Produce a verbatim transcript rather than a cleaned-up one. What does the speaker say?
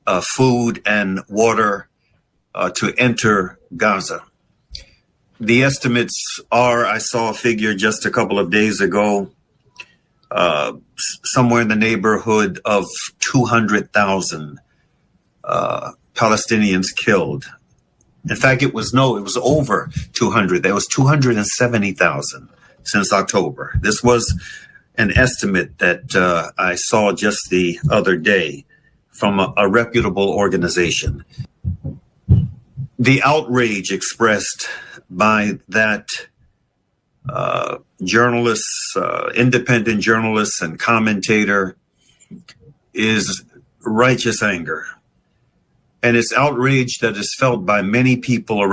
uh, food and water uh, to enter Gaza. The estimates are, I saw a figure just a couple of days ago, uh, somewhere in the neighborhood of two hundred thousand uh, Palestinians killed. In fact, it was no, it was over two hundred. There was two hundred seventy thousand since October. This was an estimate that uh, I saw just the other day from a, a reputable organization. The outrage expressed by that uh, journalist, uh, independent journalist and commentator is righteous anger. And it's outrage that is felt by many people around